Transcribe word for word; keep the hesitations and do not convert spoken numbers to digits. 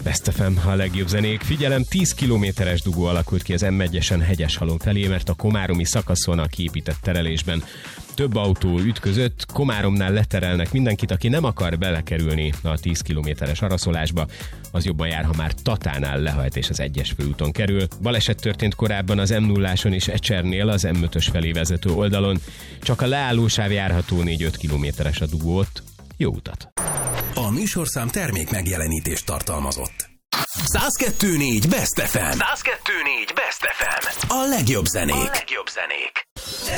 Best ef em, a legjobb zenék. Figyelem, tíz kilométeres dugó alakult ki az em egyesen Hegyeshalom felé, mert a komáromi szakaszon a kiépített terelésben több autó ütközött. Komáromnál leterelnek mindenkit, aki nem akar belekerülni a tíz kilométeres araszolásba, az jobban jár, ha már Tatánál lehajt és az egyes főúton kerül. Baleset történt korábban az em nulláson és Ecsernél, az em ötös felé vezető oldalon. Csak a leállósáv járható, négy-öt kilométeres a dugó ott. Jó utat! A műsorszám termék megjelenítést tartalmazott. száz kettő négy Best ef em. száz kettő négy Best ef em. A legjobb zenék. A legjobb zenék.